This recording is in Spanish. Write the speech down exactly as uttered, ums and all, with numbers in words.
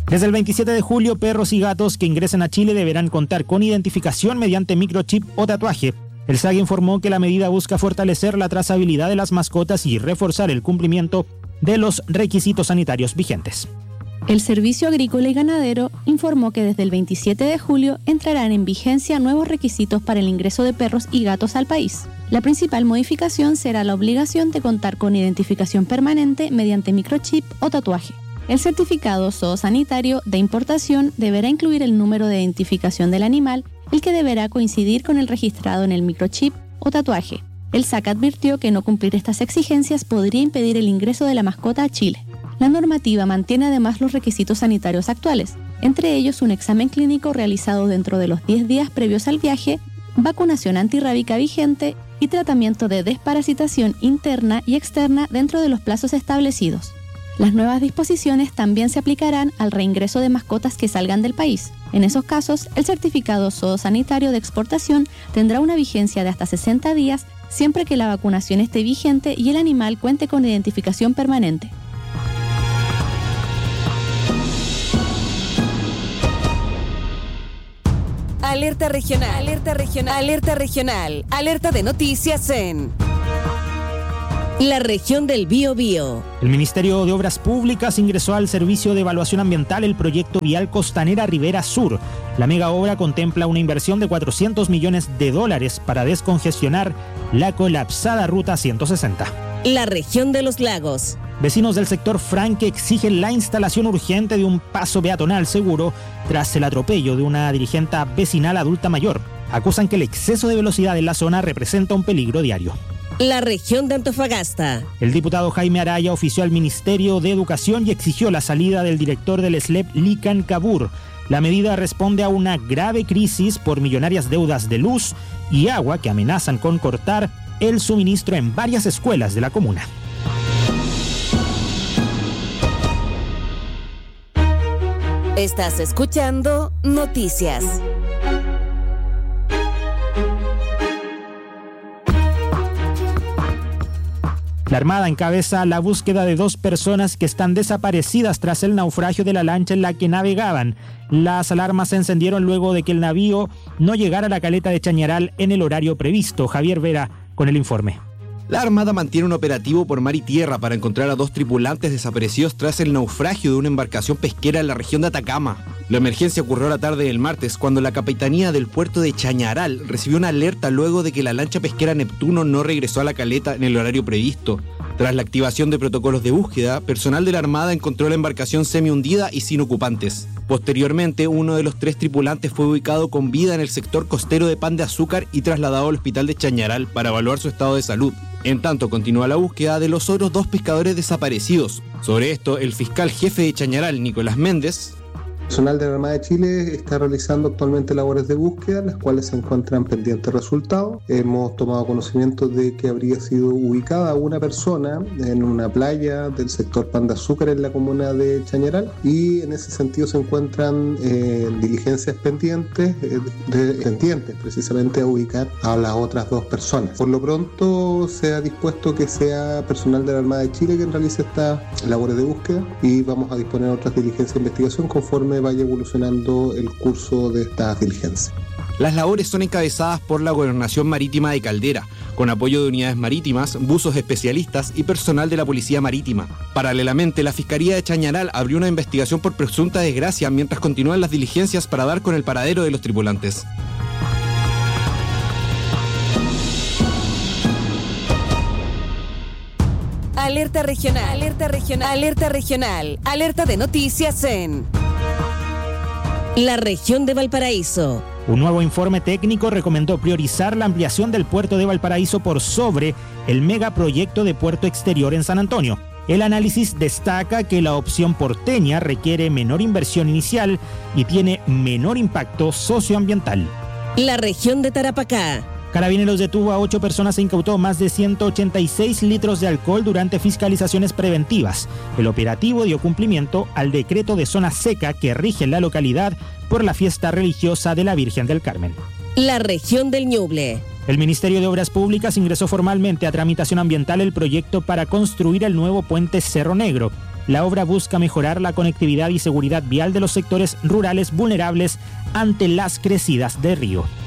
Desde el veintisiete de julio, perros y gatos que ingresen a Chile deberán contar con identificación mediante microchip o tatuaje. El S A G informó que la medida busca fortalecer la trazabilidad de las mascotas y reforzar el cumplimiento de los requisitos sanitarios vigentes. El Servicio Agrícola y Ganadero informó que desde el veintisiete de julio entrarán en vigencia nuevos requisitos para el ingreso de perros y gatos al país. La principal modificación será la obligación de contar con identificación permanente mediante microchip o tatuaje. El certificado zoosanitario de importación deberá incluir el número de identificación del animal, el que deberá coincidir con el registrado en el microchip o tatuaje. El S A C advirtió que no cumplir estas exigencias podría impedir el ingreso de la mascota a Chile. La normativa mantiene además los requisitos sanitarios actuales, entre ellos un examen clínico realizado dentro de los diez días previos al viaje, vacunación antirrábica vigente y tratamiento de desparasitación interna y externa dentro de los plazos establecidos. Las nuevas disposiciones también se aplicarán al reingreso de mascotas que salgan del país. En esos casos, el certificado zoosanitario de exportación tendrá una vigencia de hasta sesenta días, siempre que la vacunación esté vigente y el animal cuente con identificación permanente. Alerta regional, alerta regional, alerta regional, alerta de noticias en la región del Biobío. El Ministerio de Obras Públicas ingresó al Servicio de Evaluación Ambiental el proyecto vial Costanera Rivera Sur. La mega obra contempla una inversión de cuatrocientos millones de dólares para descongestionar la colapsada Ruta ciento sesenta. La región de los Lagos. Vecinos del sector Franque exigen la instalación urgente de un paso peatonal seguro tras el atropello de una dirigente vecinal adulta mayor. Acusan que el exceso de velocidad en la zona representa un peligro diario. La región de Antofagasta. El diputado Jaime Araya ofició al Ministerio de Educación y exigió la salida del director del S L E P, Lican Cabur. La medida responde a una grave crisis por millonarias deudas de luz y agua que amenazan con cortar el suministro en varias escuelas de la comuna. Estás escuchando Noticias. La Armada encabeza la búsqueda de dos personas que están desaparecidas tras el naufragio de la lancha en la que navegaban. Las alarmas se encendieron luego de que el navío no llegara a la caleta de Chañaral en el horario previsto. Javier Vera con el informe. La Armada mantiene un operativo por mar y tierra para encontrar a dos tripulantes desaparecidos tras el naufragio de una embarcación pesquera en la región de Atacama. La emergencia ocurrió la tarde del martes cuando la Capitanía del puerto de Chañaral recibió una alerta luego de que la lancha pesquera Neptuno no regresó a la caleta en el horario previsto. Tras la activación de protocolos de búsqueda, personal de la Armada encontró la embarcación semi-hundida y sin ocupantes. Posteriormente, uno de los tres tripulantes fue ubicado con vida en el sector costero de Pan de Azúcar y trasladado al hospital de Chañaral para evaluar su estado de salud. En tanto, continúa la búsqueda de los otros dos pescadores desaparecidos. Sobre esto, el fiscal jefe de Chañaral, Nicolás Méndez. El personal de la Armada de Chile está realizando actualmente labores de búsqueda, las cuales se encuentran pendientes de resultados. Hemos tomado conocimiento de que habría sido ubicada una persona en una playa del sector Pan de Azúcar en la comuna de Chañaral y en ese sentido se encuentran eh, diligencias pendientes, eh, de, pendientes precisamente a ubicar a las otras dos personas. Por lo pronto se ha dispuesto que sea personal de la Armada de Chile quien realice estas labores de búsqueda y vamos a disponer otras diligencias de investigación conforme vaya evolucionando el curso de estas diligencias. Las labores son encabezadas por la Gobernación Marítima de Caldera, con apoyo de unidades marítimas, buzos especialistas y personal de la Policía Marítima. Paralelamente, la Fiscalía de Chañaral abrió una investigación por presunta desgracia mientras continúan las diligencias para dar con el paradero de los tripulantes. Alerta regional, alerta regional, alerta regional, alerta de noticias en la región de Valparaíso. Un nuevo informe técnico recomendó priorizar la ampliación del puerto de Valparaíso por sobre el megaproyecto de puerto exterior en San Antonio. El análisis destaca que la opción porteña requiere menor inversión inicial y tiene menor impacto socioambiental. La región de Tarapacá. Carabineros detuvo a ocho personas e incautó más de ciento ochenta y seis litros de alcohol durante fiscalizaciones preventivas. El operativo dio cumplimiento al decreto de zona seca que rige en la localidad por la fiesta religiosa de la Virgen del Carmen. La región del Ñuble. El Ministerio de Obras Públicas ingresó formalmente a tramitación ambiental el proyecto para construir el nuevo puente Cerro Negro. La obra busca mejorar la conectividad y seguridad vial de los sectores rurales vulnerables ante las crecidas de río.